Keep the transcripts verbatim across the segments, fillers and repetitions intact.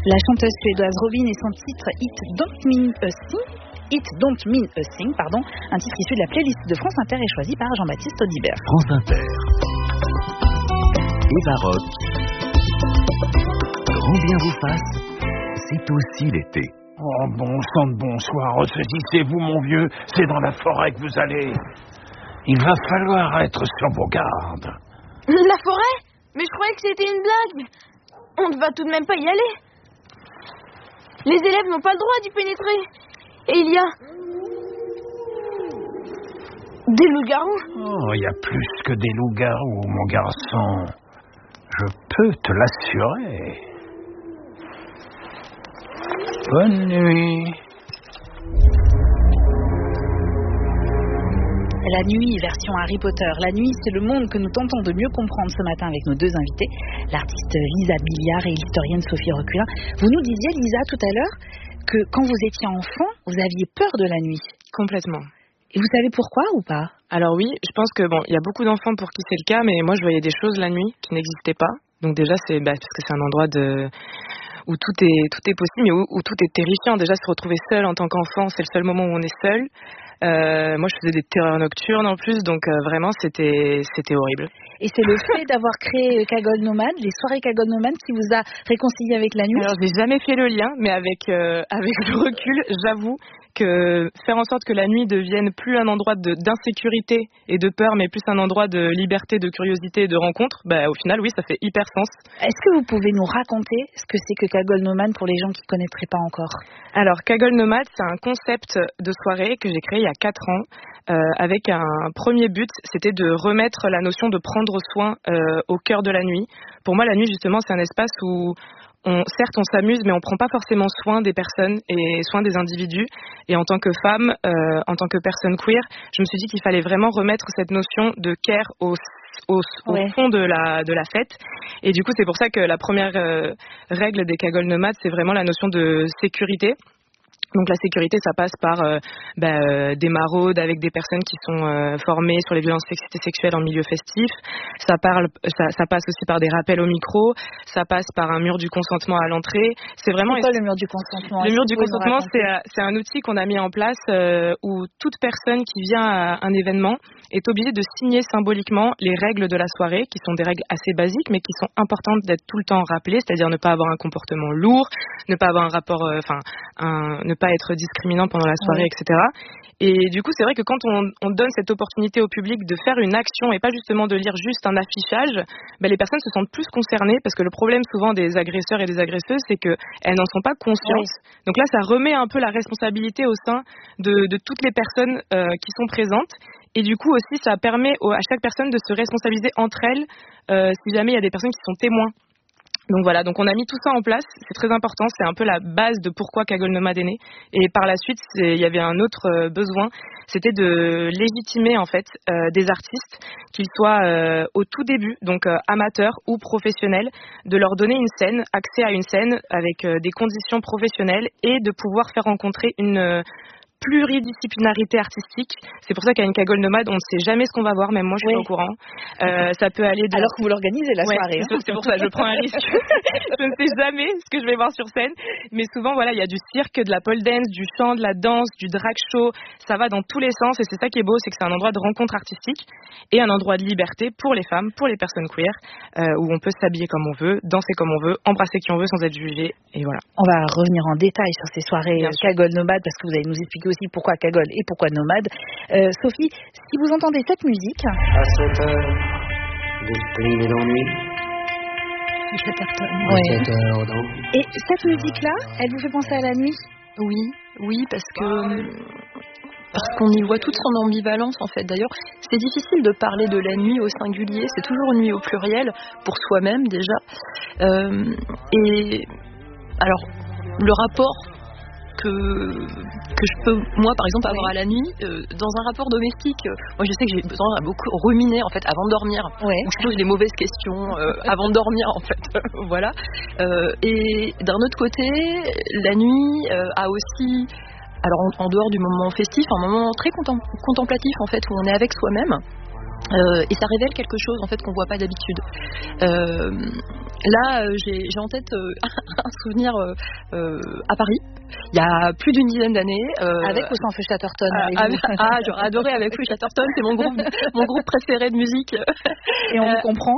La chanteuse suédoise Robyn et son titre It Don't Mean a Thing, It Don't Mean a Thing, pardon, un titre issu de la playlist de France Inter et choisi par Jean-Baptiste Audibert. France Inter. Eva Rock. Grand bien vous fasse, c'est aussi l'été. Oh, bon sang de bonsoir, ressaisissez-vous mon vieux, c'est dans la forêt que vous allez. Il va falloir être sur vos gardes. La forêt ? Mais je croyais que c'était une blague. On ne va tout de même pas y aller. Les élèves n'ont pas le droit d'y pénétrer. Et il y a... des loups-garous. Oh, il y a plus que des loups-garous, mon garçon. Je peux te l'assurer. Bonne nuit. La nuit, version Harry Potter. La nuit, c'est le monde que nous tentons de mieux comprendre ce matin avec nos deux invités, l'artiste Lisa Billiard et l'historienne Sophie Reculin. Vous nous disiez, Lisa, tout à l'heure, que quand vous étiez enfant, vous aviez peur de la nuit. Complètement. Et vous savez pourquoi ou pas ? Alors oui, je pense que bon, il y a beaucoup d'enfants pour qui c'est le cas, mais moi je voyais des choses la nuit qui n'existaient pas. Donc déjà, c'est bah, parce que c'est un endroit de... où tout est tout est possible, mais où, où tout est terrifiant. Déjà, se retrouver seul en tant qu'enfant, c'est le seul moment où on est seul. Euh, moi, je faisais des terreurs nocturnes en plus, donc euh, vraiment, c'était c'était horrible. Et c'est le fait d'avoir créé Cagole Nomade, les soirées Cagole Nomade, qui vous a réconcilié avec la nuit ? Alors, j'ai jamais fait le lien, mais avec euh, avec le recul, j'avoue que faire en sorte que la nuit devienne plus un endroit de, d'insécurité et de peur, mais plus un endroit de liberté, de curiosité et de rencontre, bah, au final, oui, ça fait hyper sens. Est-ce que vous pouvez nous raconter ce que c'est que Cagole Nomade pour les gens qui ne connaîtraient pas encore ? Alors, Cagole Nomade, c'est un concept de soirée que j'ai créé il y a quatre ans, euh, avec un premier but, c'était de remettre la notion de prendre soin euh, au cœur de la nuit. Pour moi, la nuit, justement, c'est un espace où On, certes, on s'amuse, mais on prend pas forcément soin des personnes et soin des individus. Et en tant que femme, euh, en tant que personne queer, je me suis dit qu'il fallait vraiment remettre cette notion de care au, au, au ouais. fond de la, de la fête. Et du coup, c'est pour ça que la première euh, règle des Cagoles Nomades, c'est vraiment la notion de sécurité. Donc la sécurité, ça passe par euh, bah, euh, des maraudes avec des personnes qui sont euh, formées sur les violences sexuelles en milieu festif. Ça, parle, ça, ça passe aussi par des rappels au micro. Ça passe par un mur du consentement à l'entrée. C'est vraiment. C'est quoi le mur du consentement ? Le mur du consentement, c'est, c'est un outil qu'on a mis en place euh, où toute personne qui vient à un événement est obligée de signer symboliquement les règles de la soirée, qui sont des règles assez basiques, mais qui sont importantes d'être tout le temps rappelées, c'est-à-dire ne pas avoir un comportement lourd, ne pas avoir un rapport, enfin, euh, ne pas être discriminant pendant la soirée, oui. et cetera. Et du coup, c'est vrai que quand on, on donne cette opportunité au public de faire une action et pas justement de lire juste un affichage, ben les personnes se sentent plus concernées parce que le problème souvent des agresseurs et des agresseuses, c'est qu'elles n'en sont pas conscientes. Oui. Donc là, ça remet un peu la responsabilité au sein de, de toutes les personnes euh, qui sont présentes. Et du coup aussi, ça permet au, à chaque personne de se responsabiliser entre elles euh, si jamais il y a des personnes qui sont témoins. Donc voilà, donc on a mis tout ça en place, c'est très important, c'est un peu la base de pourquoi Cagole Nomade est né. Et par la suite, il y avait un autre euh, besoin, c'était de légitimer en fait euh, des artistes, qu'ils soient euh, au tout début, donc euh, amateurs ou professionnels, de leur donner une scène, accès à une scène avec euh, des conditions professionnelles et de pouvoir faire rencontrer une... Euh, pluridisciplinarité artistique. C'est pour ça qu'à une Cagole Nomade, on ne sait jamais ce qu'on va voir, même moi je suis oui. pas au courant. Euh, ça peut aller de... Alors que vous l'organisez la ouais, soirée. C'est, hein. c'est pour ça, je prends un risque. Je ne sais jamais ce que je vais voir sur scène, mais souvent voilà, il y a du cirque, de la pole dance, du chant, de la danse, du drag show. Ça va dans tous les sens et c'est ça qui est beau, c'est que c'est un endroit de rencontre artistique et un endroit de liberté pour les femmes, pour les personnes queer, euh, où on peut s'habiller comme on veut, danser comme on veut, embrasser qui on veut sans être jugé. Et voilà. On va revenir en détail sur ces soirées Cagole Nomade parce que vous allez nous expliquer aussi pourquoi Cagole et pourquoi Nomade. Euh, Sophie, si vous entendez cette musique... À cette heure de spleen et d'ennui. Ouais. Et cette musique-là, elle vous fait penser à la nuit ? Oui, oui, parce que... Parce qu'on y voit toute son ambivalence en fait. D'ailleurs, c'est difficile de parler de la nuit au singulier, c'est toujours nuit au pluriel, pour soi-même déjà. Euh, et alors, le rapport que, que je peux, moi par exemple, avoir à la nuit, euh, dans un rapport domestique, euh, moi je sais que j'ai besoin de beaucoup ruminer en fait avant de dormir, ouais. où je pose les mauvaises questions euh, avant de dormir en fait, voilà. Euh, et d'un autre côté, la nuit euh, a aussi... Alors en, en dehors du moment festif, un moment très contem- contemplatif en fait, où on est avec soi-même. Euh, et ça révèle quelque chose en fait qu'on voit pas d'habitude. Euh, Là, euh, j'ai, j'ai en tête euh, un souvenir euh, euh, à Paris, il y a plus d'une dizaine d'années. Euh, avec ou sans Feu Chatterton? euh, avec, Ah, j'aurais adoré avec Feu Chatterton, c'est mon groupe, mon groupe préféré de musique. Et on euh, vous comprend.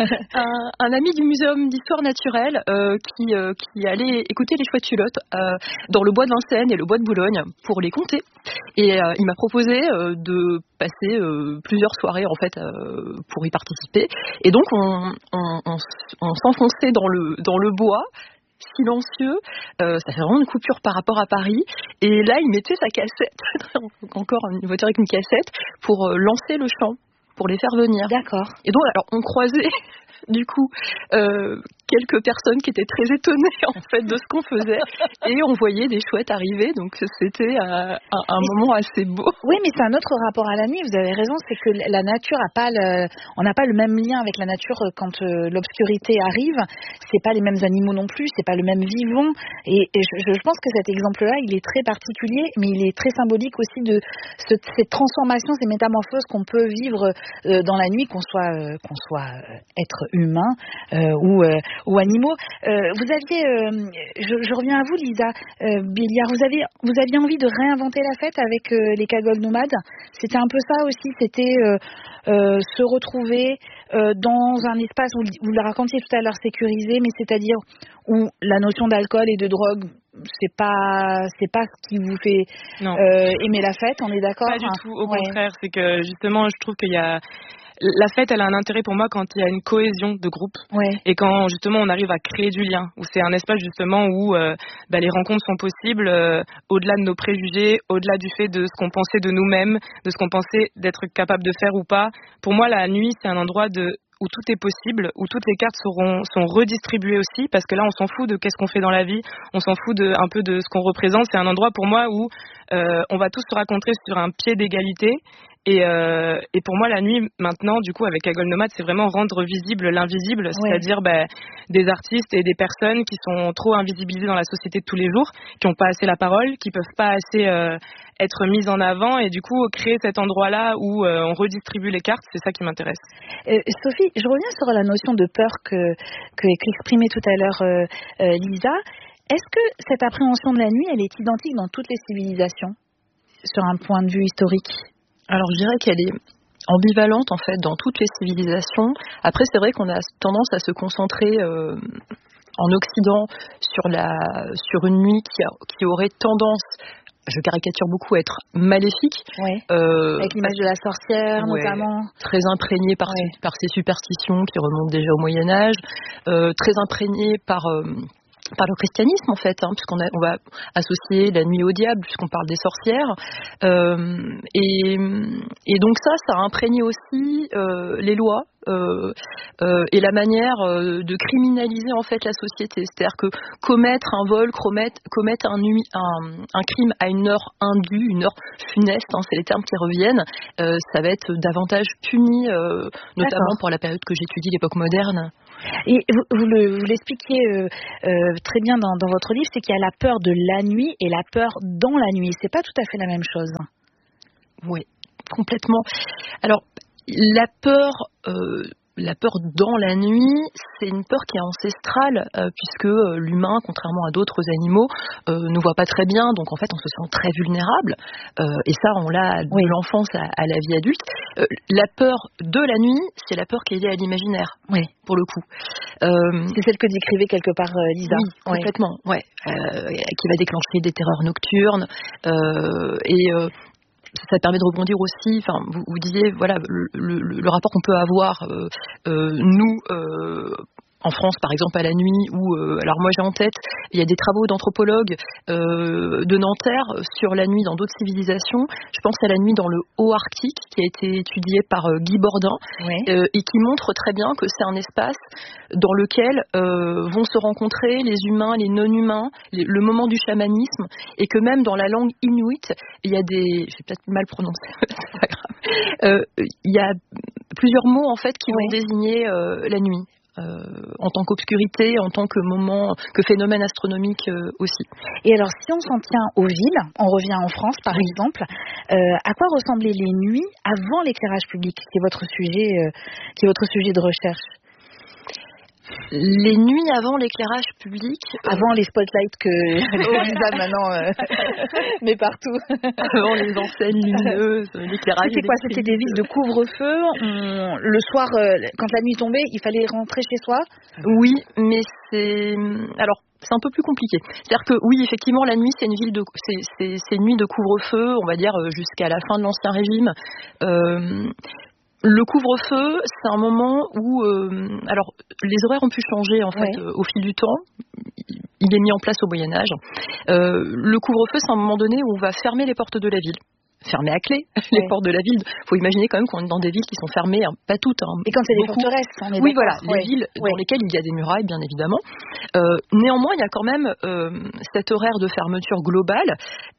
un, un ami du Muséum d'Histoire Naturelle euh, qui, euh, qui allait écouter les Chouettes Culottes euh, dans le bois de Vincennes et le bois de Boulogne pour les compter. Et euh, il m'a proposé euh, de passer euh, plusieurs soirées en fait euh, pour y participer. Et donc on, on, on, on s'enfonçait dans le dans le bois, silencieux. Euh, ça fait vraiment une coupure par rapport à Paris. Et là, il mettait sa cassette, encore une voiture avec une cassette, pour euh, lancer le chant, pour les faire venir. D'accord. Et donc, alors, on croisait du coup euh, quelques personnes qui étaient très étonnées en fait de ce qu'on faisait, et on voyait des chouettes arriver, donc c'était euh, un, un moment assez beau. Oui, mais c'est un autre rapport à la nuit, vous avez raison, c'est que la nature a pas le, on n'a pas le même lien avec la nature quand euh, l'obscurité arrive, c'est pas les mêmes animaux non plus, c'est pas le même vivant, et, et je, je pense que cet exemple-là, il est très particulier, mais il est très symbolique aussi de ce, cette transformation, ces métamorphoses qu'on peut vivre euh, dans la nuit, qu'on soit, euh, qu'on soit euh, être humain euh, ou, euh, ou animaux. Euh, vous aviez, euh, je, je reviens à vous, Lisa euh, Billiard, vous avez, vous aviez envie de réinventer la fête avec euh, les cagoles nomades. C'était un peu ça aussi, c'était euh, euh, se retrouver euh, dans un espace où vous le racontiez tout à l'heure sécurisé, mais c'est-à-dire où la notion d'alcool et de drogue, c'est pas c'est pas ce qui vous fait euh, aimer la fête, on est d'accord? Pas du tout, au ouais. contraire, c'est que justement je trouve qu'il y a la fête, elle a un intérêt pour moi quand il y a une cohésion de groupe, ouais. et quand justement on arrive à créer du lien, où c'est un espace justement où euh, bah, les rencontres sont possibles euh, au-delà de nos préjugés, au-delà du fait de ce qu'on pensait de nous-mêmes, de ce qu'on pensait d'être capable de faire ou pas. Pour moi, la nuit, c'est un endroit de où tout est possible, où toutes les cartes seront sont redistribuées aussi, parce que là on s'en fout de qu'est-ce qu'on fait dans la vie, on s'en fout de un peu de ce qu'on représente. C'est un endroit pour moi où euh, on va tous se rencontrer sur un pied d'égalité. Et, euh, et pour moi, la nuit, maintenant, du coup, avec Cagole Nomade, c'est vraiment rendre visible l'invisible, ouais. c'est-à-dire bah, des artistes et des personnes qui sont trop invisibilisées dans la société de tous les jours, qui n'ont pas assez la parole, qui peuvent pas assez euh, être mises en avant, et du coup, créer cet endroit-là où euh, on redistribue les cartes, c'est ça qui m'intéresse. Euh, Sophie, je reviens sur la notion de peur que, que qu'exprimait tout à l'heure euh, euh, Lisa. Est-ce que cette appréhension de la nuit, elle est identique dans toutes les civilisations, sur un point de vue historique ? Alors je dirais qu'elle est ambivalente en fait dans toutes les civilisations. Après c'est vrai qu'on a tendance à se concentrer euh, en Occident sur la sur une nuit qui, a, qui aurait tendance, je caricature beaucoup, à être maléfique. Ouais. Euh, Avec l'image de la sorcière ouais, notamment. Très imprégnée par, ouais. par ces superstitions qui remontent déjà au Moyen-Âge, euh, très imprégnée par... Euh, par le christianisme en fait, hein, puisqu'on a, on va associer la nuit au diable puisqu'on parle des sorcières, euh, et, et donc ça, ça a imprégné aussi euh, les lois euh, euh, et la manière euh, de criminaliser en fait la société, c'est-à-dire que commettre un vol, commettre, commettre un, un, un crime à une heure indue, une heure funeste, hein, c'est les termes qui reviennent, euh, ça va être davantage puni, euh, notamment D'accord. pour la période que j'étudie, l'époque moderne. Et vous, vous, le, vous l'expliquiez euh, euh, très bien dans, dans votre livre, c'est qu'il y a la peur de la nuit et la peur dans la nuit. C'est pas tout à fait la même chose. Oui, complètement. Alors, la peur, euh, la peur dans la nuit, c'est une peur qui est ancestrale, euh, puisque euh, l'humain, contrairement à d'autres animaux, euh, ne voit pas très bien, donc en fait on se sent très vulnérable, euh, et ça on l'a de oui. l'enfance à, à la vie adulte. Euh, la peur de la nuit, c'est la peur qui est liée à l'imaginaire, oui. pour le coup. Euh, c'est celle que décrivait quelque part euh, Lisa. Oui, complètement, ouais. Euh, qui va déclencher des terreurs nocturnes, euh, et... Euh, ça permet de rebondir aussi, enfin, vous, vous disiez, voilà, le, le, le rapport qu'on peut avoir, euh, euh, nous, euh, en France, par exemple, à la nuit, où, euh, alors moi j'ai en tête, il y a des travaux d'anthropologues euh, de Nanterre sur la nuit dans d'autres civilisations. Je pense à la nuit dans le Haut-Arctique, qui a été étudié par euh, Guy Bordin, ouais. euh, et qui montre très bien que c'est un espace dans lequel euh, vont se rencontrer les humains, les non-humains, les, le moment du chamanisme, et que même dans la langue inuit, il y a des... Je vais peut-être mal prononcer, c'est pas grave. Euh, il y a plusieurs mots, en fait, qui ouais. vont désigner euh, la nuit. Euh, en tant qu'obscurité, en tant que moment, que phénomène astronomique euh, aussi. Et alors, si on s'en tient aux villes, on revient en France par oui. exemple, euh, à quoi ressemblaient les nuits avant l'éclairage public, qui est votre sujet, euh, qui est votre sujet de recherche? Les nuits avant l'éclairage public. Euh... Avant les spotlights que Lisa maintenant euh, met partout. Avant les enseignes lumineuses, l'éclairage. C'était quoi? C'était des villes de couvre-feu. On... Le soir, euh, quand la nuit tombait, il fallait rentrer chez soi. Oui, mais c'est... Alors, c'est un peu plus compliqué. C'est-à-dire que oui, effectivement, la nuit, c'est une ville de, c'est, c'est, c'est une nuit de couvre-feu, on va dire jusqu'à la fin de l'Ancien Régime. Euh, le couvre-feu, c'est un moment où, euh, alors, les horaires ont pu changer en fait ouais. euh, au fil du temps. Il est mis en place au Moyen Âge. Euh, le couvre-feu, c'est un moment donné où on va fermer les portes de la ville. Fermées à clé, les ouais. portes de la ville. Il faut imaginer quand même qu'on est dans des villes qui sont fermées, hein, pas toutes. Hein, et quand c'est des beaucoup. forteresses, on est oui, voilà, ouais. les villes ouais. dans lesquelles il y a des murailles, bien évidemment. Euh, néanmoins, il y a quand même euh, cet horaire de fermeture globale.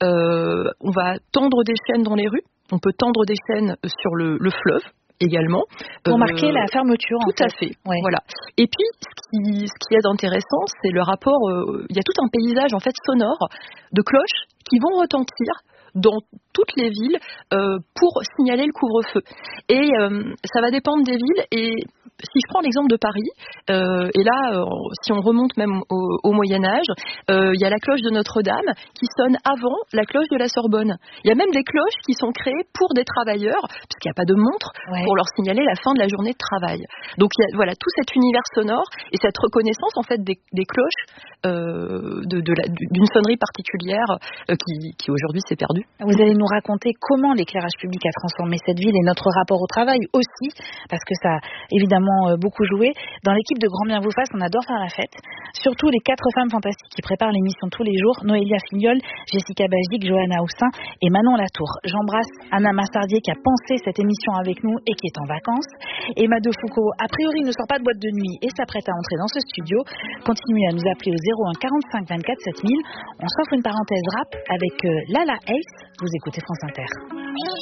Euh, on va tendre des chaînes dans les rues. On peut tendre des chaînes sur le, le fleuve. Également. Pour euh, marquer la fermeture. Tout en fait. à fait. Ouais. Voilà. Et puis, ce qui, ce qui est intéressant, c'est le rapport. Euh, il y a tout un paysage en fait sonore de cloches qui vont retentir dans toutes les villes euh, pour signaler le couvre-feu. Et euh, ça va dépendre des villes. Et si je prends l'exemple de Paris, euh, et là, euh, si on remonte même au, au Moyen-Âge, euh, il y a la cloche de Notre-Dame qui sonne avant la cloche de la Sorbonne. Il y a même des cloches qui sont créées pour des travailleurs, puisqu'il n'y a pas de montre, ouais. pour leur signaler la fin de la journée de travail. Donc il y a voilà, tout cet univers sonore et cette reconnaissance en fait des, des cloches euh, de, de la, d'une sonnerie particulière euh, qui, qui aujourd'hui s'est perdue. Vous allez nous raconter comment l'éclairage public a transformé cette ville et notre rapport au travail aussi, parce que ça a évidemment beaucoup joué. Dans l'équipe de Grand Bien vous fasse, on adore faire la fête. Surtout les quatre femmes fantastiques qui préparent l'émission tous les jours, Noélia Filiol, Jessica Bagic, Johanna Houssin et Manon Latour. J'embrasse Anna Massardier qui a pensé cette émission avec nous et qui est en vacances. Emma De Foucault, a priori, ne sort pas de boîte de nuit et s'apprête à entrer dans ce studio. Continuez à nous appeler au zéro un quarante-cinq vingt-quatre sept mille. On s'offre une parenthèse rap avec Lala Ace. Vous écoutez France Inter.